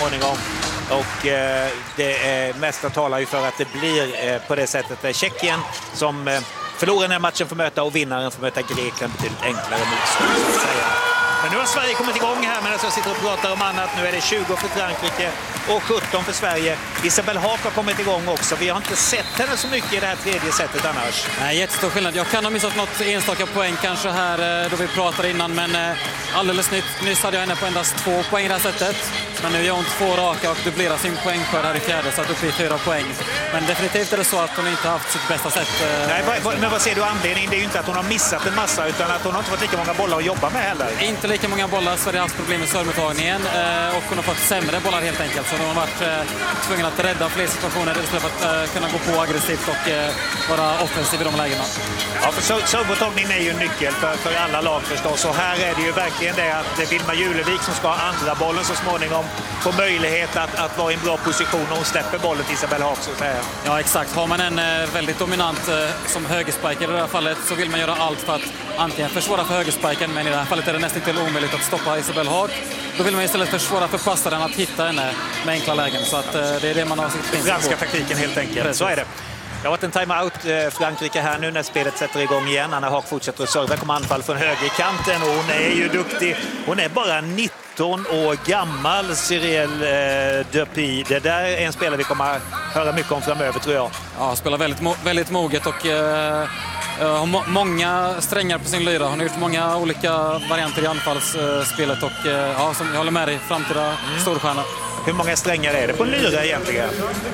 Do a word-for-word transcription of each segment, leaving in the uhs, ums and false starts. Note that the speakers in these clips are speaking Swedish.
småningom. Och eh, det eh, mesta talar ju för att det blir eh, på det sättet. Det är Tjeckien som eh, förlorar den här matchen får möta och vinnaren får möta Grekland betydligt enklare motstånd, så att säga. Men nu har Sverige kommit igång här medan jag sitter och pratar om annat. Nu är det tjugo för Frankrike och sjutton för Sverige. Isabelle Haak har kommit igång också. Vi har inte sett henne så mycket i det här tredje sättet annars. Nej, jättestor skillnad. Jag kan ha missat något enstaka poäng kanske här då vi pratade innan. Men alldeles nyss, nyss hade jag henne på endast två poäng i det här sättet. Men nu gör hon två raka och dubblerar sin poängskörd här i fjärde så att det blir fyra poäng. Men definitivt är det så att hon inte haft sitt bästa sätt. Nej, men vad ser du anledningen? Det är ju inte att hon har missat en massa utan att hon har inte fått lika många bollar att jobba med heller. Inte lika många bollar. Sverige har haft problem med servemottagningen och hon har fått sämre bollar helt enkelt. Så hon har varit eh, tvungen att rädda fler situationer istället för att eh, kunna gå på aggressivt och eh, vara offensiv i de lägena. Ja, för servemottagningen är ju en nyckel för, för alla lag förstås. Och här är det ju verkligen det att Vilma Julevik som ska ha andra bollen så småningom får möjlighet att, att vara i en bra position och hon släpper bollen till Isabelle Haak så att säga. Ja, exakt. Har man en eh, väldigt dominant eh, som högerspiker i det här fallet så vill man göra allt för att antingen försvåra för högerspiken, men i det här fallet är det nästan till omöjligt att stoppa Isabelle Haak. Då vill man istället försvåra för passaren att hitta henne med enkla lägen. Så att, eh, det är det man har sitt princip på. Franska taktiken helt enkelt. Precis. Så är det. Det har varit en timeout eh, Frankrike här nu när spelet sätter igång igen. Anna Haak fortsätter att serva. Kommer anfall från högerkanten och hon är ju duktig. Hon är bara nitton år gammal, Cyril eh, Dupy. Det där är en spelare vi kommer att höra mycket om framöver tror jag. Ja, spelar väldigt, mo- väldigt moget och eh, har må- många strängar på sin lyra. Hon har gjort många olika varianter i anfallsspelet eh, och eh, ja, som jag håller med dig, framtida mm. storstjärna. Hur många strängar är det på en lyra egentligen?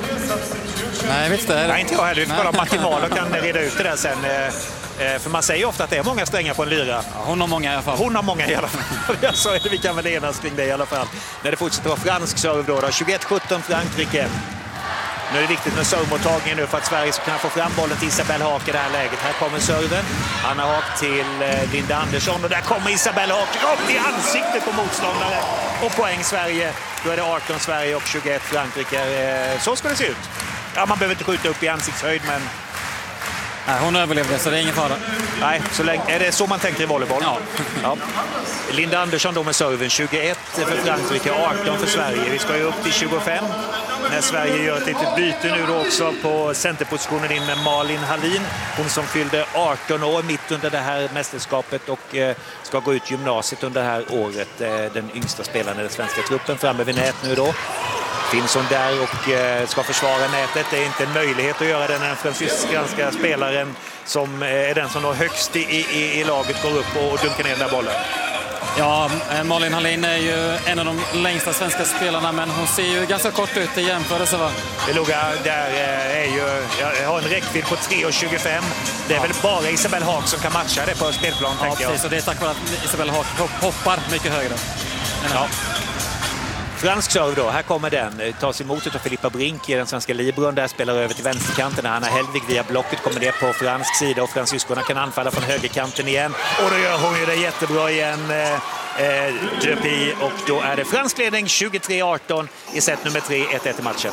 Nej, jag vet inte. Nej, inte jag heller. Vi får kolla Martin Wahl och kan reda ut det där sen. För man säger ofta att det är många strängar på en lyra. Ja, hon har många i alla fall. Hon har många i alla fall. Så är det, vi kan väl enas kring det i alla fall. När det fortsätter vara fransk serve då. då. tjugoett sjutton Frankrike. Nu är det viktigt med servemottagningen nu för att Sverige ska kunna få fram bollen till Isabelle Haak i det här läget. Här kommer serven. Anna Haak till Linda Andersson. Och där kommer Isabelle Haak rakt i ansiktet på motståndare. Och poäng Sverige. Då är det arton Sverige och tjugoett Frankrike. Så ska det se ut. Ja, man behöver inte skjuta upp i ansiktshöjd, men... Nej, hon överlevde så det är ingen fara. Nej, så länge... är det så man tänker i volleyboll? Ja. ja. Linda Andersson då med serven. tjugoett för Frankrike, arton för Sverige. Vi ska ju upp till tjugofem. När Sverige gör ett litet byte nu då också på centerpositionen in med Malin Hallin. Hon som fyllde arton år mitt under det här mästerskapet och eh, ska gå ut gymnasiet under det här året. Eh, den yngsta spelaren i den svenska truppen framme vid nät nu då. Finns hon där och eh, ska försvara nätet. Det är inte en möjlighet att göra det när den fransyska spelaren som eh, är den som då högst i, i, i laget går upp och, och dunkar ner den där bollen. Ja, Malin Hallin är ju en av de längsta svenska spelarna, men hon ser ju ganska kort ut i jämförelse, va? Det låga där är ju, jag har en räckvidd på tre komma tjugofem. Det är ja. väl bara Isabelle Haak som kan matcha det på spelplan, ja, tänker precis, jag. Och det är tack vare att Isabelle Haak hoppar mycket högre. Ja. Fransk serve då, här kommer den. Tas emot av Filippa Brink i den svenska libron. Där spelar över till vänsterkanten. Hanna Hellvig via blocket kommer det på fransk sida. Och fransyskorna kan anfalla från högerkanten igen. Och då gör hon ju det jättebra igen. Eh, Dupy. Och då är det fransk ledning tjugotre arton i set nummer tre, ett ett i matchen.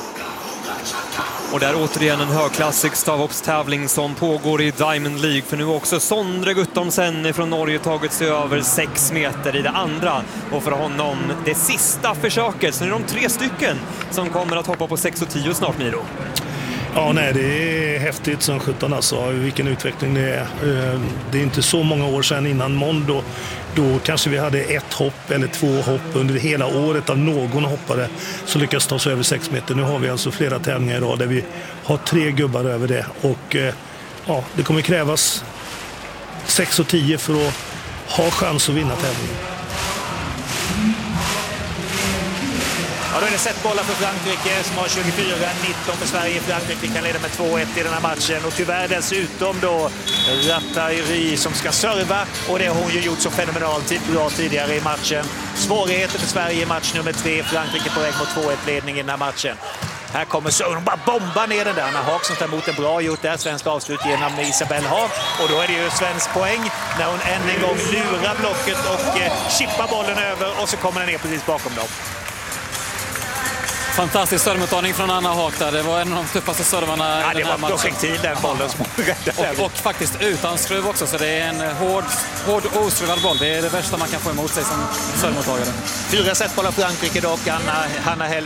Och där återigen en högklassig stavhoppstävling som pågår i Diamond League. För nu också Sondre Guttormsen från Norge tagit sig över sex meter i det andra. Och för honom det sista försöket. Så nu är de tre stycken som kommer att hoppa på sex och tio snart, Miro. Ja, nej, det är häftigt som sjutton alltså, vilken utveckling det är. Det är inte så många år sedan innan Mondo. Då kanske vi hade ett hopp eller två hopp under hela året av någon hoppare som lyckas ta sig över sex meter. Nu har vi alltså flera tävlingar idag där vi har tre gubbar över det. Och ja, det kommer krävas sex och tio för att ha chans att vinna tävlingen. Ja, då är det sett bollar för Frankrike som har tjugofyra nitton för Sverige. Frankrike kan leda med två ett i den här matchen. Och tyvärr dessutom då Rattayri som ska serva. Och det har hon ju gjort så fenomenalt bra tidigare i matchen. Svårigheter för Sverige i match nummer tre. Frankrike på väg mot två ett-ledning i den här matchen. Här kommer Sören och bara bombar ner den där. Anna Haak som tar emot en bra gjort där. Svensk avslut genom Isabelle Haak. Och då är det ju svensk poäng när hon än en gång lurar blocket och eh, chippar bollen över. Och så kommer den ner precis bakom dem. Fantastisk servemottagning från Anna Haak där. Det var en av de tuffaste servarna ja, i den här matchen. Det var projektil den bollen som och, och faktiskt utan skruv också. Så det är en hård, hård oskruvad boll. Det är det värsta man kan få emot sig som servemottagare. Fyra set bollar Frankrike dock. Anna, Hanna Hell